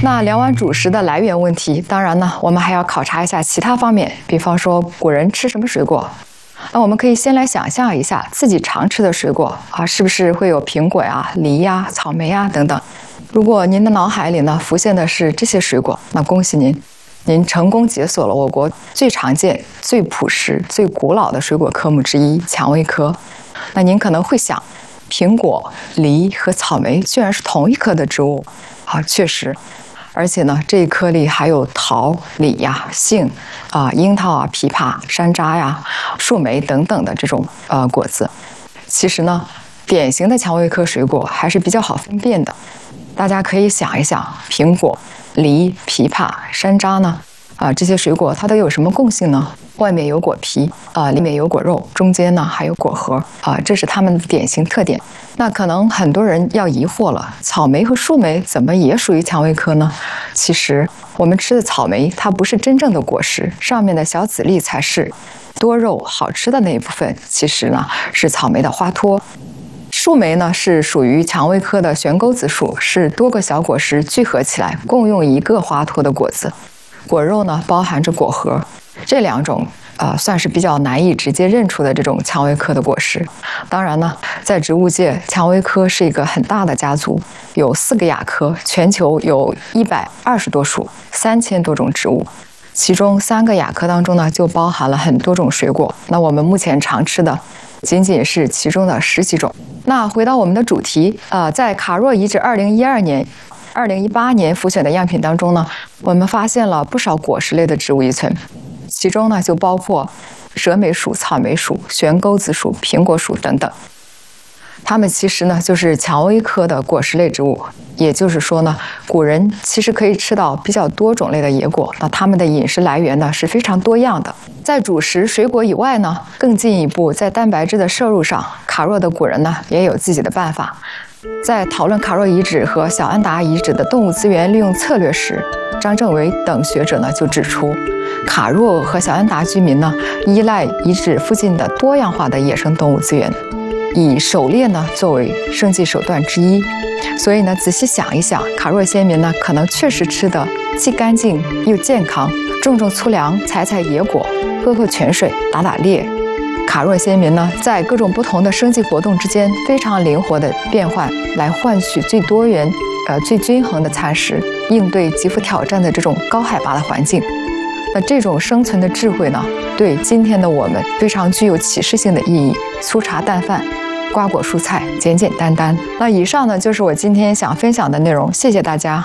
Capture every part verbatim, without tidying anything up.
那聊完主食的来源问题，当然呢，我们还要考察一下其他方面，比方说古人吃什么水果。那我们可以先来想象一下自己常吃的水果啊，是不是会有苹果呀、梨呀、草莓呀等等？如果您的脑海里呢浮现的是这些水果，那恭喜您，您成功解锁了我国最常见、最朴实、最古老的水果科目之一——蔷薇科。那您可能会想，苹果、梨和草莓居然是同一科的植物啊，确实。而且呢，这一颗里还有桃、李呀、杏啊、樱桃啊、枇杷、山楂呀、树莓等等的这种呃果子。其实呢，典型的蔷薇科水果还是比较好分辨的。大家可以想一想，苹果、梨、枇杷、山楂呢，啊，这些水果它都有什么共性呢？外面有果皮，啊，里面有果肉，中间呢还有果核，啊，这是它们的典型特点。那可能很多人要疑惑了，草莓和树莓怎么也属于蔷薇科呢？其实我们吃的草莓它不是真正的果实，上面的小籽粒才是。多肉好吃的那一部分，其实呢是草莓的花托。树莓呢是属于蔷薇科的悬钩子属，是多个小果实聚合起来，共用一个花托的果子。果肉呢包含着果核，这两种呃算是比较难以直接认出的这种蔷薇科的果实。当然呢，在植物界，蔷薇科是一个很大的家族，有四个亚科，全球有一百二十多属，三千多种植物。其中三个亚科当中呢，就包含了很多种水果。那我们目前常吃的，仅仅是其中的十几种。那回到我们的主题，呃，在卡若遗址二零一二年、二零一八年复选的样品当中呢，我们发现了不少果实类的植物遗存，其中呢就包括蛇莓属、草莓属、悬钩子属、苹果属等等。它们其实呢就是蔷薇科的果实类植物，也就是说呢，古人其实可以吃到比较多种类的野果。那它们的饮食来源呢是非常多样的。在主食水果以外呢，更进一步在蛋白质的摄入上，卡若的古人呢也有自己的办法。在讨论卡若遗址和小安达遗址的动物资源利用策略时，张正维等学者呢就指出，卡若和小安达居民呢依赖遗址附近的多样化的野生动物资源，以狩猎呢作为生计手段之一。所以呢，仔细想一想，卡若先民呢可能确实吃的既干净又健康，种种粗粮，采采野果，喝喝泉水，打打猎。卡若先民呢，在各种不同的生计活动之间非常灵活的变换，来换取最多元、呃最均衡的餐食，应对极富挑战的这种高海拔的环境。那这种生存的智慧呢，对今天的我们非常具有启示性的意义。粗茶淡饭，瓜果蔬菜，简简单单。那以上呢，就是我今天想分享的内容，谢谢大家。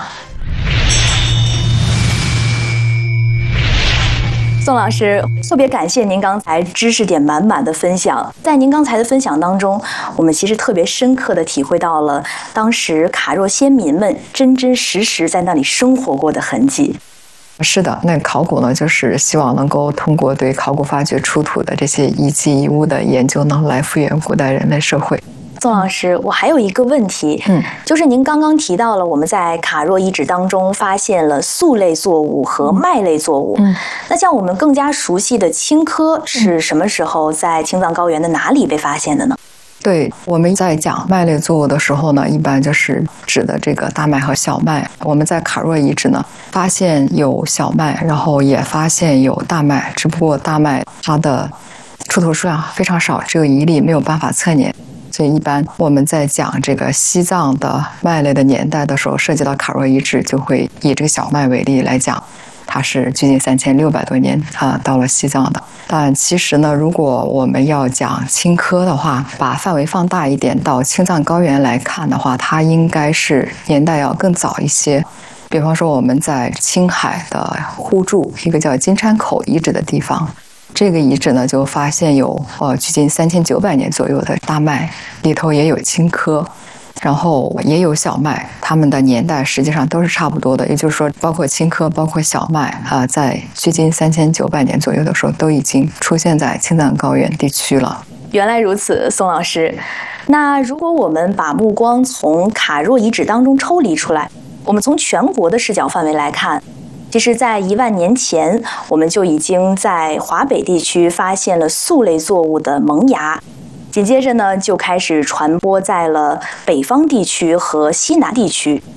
宋老师，特别感谢您刚才知识点满满的分享。在您刚才的分享当中，我们其实特别深刻地体会到了当时卡若先民们真真实实在那里生活过的痕迹。 是的，那考古呢，就是希望能够通过对考古发掘出土的这些遗迹遗物的研究呢，来复原古代人类社会。 宋老师，我还有一个问题，嗯，就是您刚刚提到了我们在卡若遗址当中发现了粟类作物和麦类作物，嗯，那像我们更加熟悉的青稞是什么时候在青藏高原的哪里被发现的呢？ 对，我们在讲麦类作物的时候呢，一般就是指的这个大麦和小麦。我们在卡若遗址呢，发现有小麦，然后也发现有大麦，只不过大麦它的出土数量非常少，只有一例，没有办法测年。所以一般我们在讲这个西藏的麦类的年代的时候，涉及到卡若遗址，就会以这个小麦为例来讲，它是距今三千六百多年啊，到了西藏的。但其实呢，如果我们要讲青稞的话，把范围放大一点，到青藏高原来看的话，它应该是年代要更早一些。比方说我们在青海的呼住一个叫金川口遗址的地方，这个遗址呢就发现有呃距今三千九百年左右的大麦，里头也有青稞，然后也有小麦，它们的年代实际上都是差不多的。也就是说，包括青稞，包括小麦啊、呃，在距今三千九百年左右的时候，都已经出现在青藏高原地区了。 原来如此，宋老师。那如果我们把目光从卡若遗址当中抽离出来，我们从全国的视角范围来看，其实在一万年前，我们就已经在华北地区发现了粟类作物的萌芽，紧接着呢就开始传播在了北方地区和西南地区。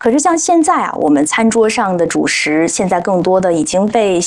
可是像现在啊，我们餐桌上的主食，现在更多的已经被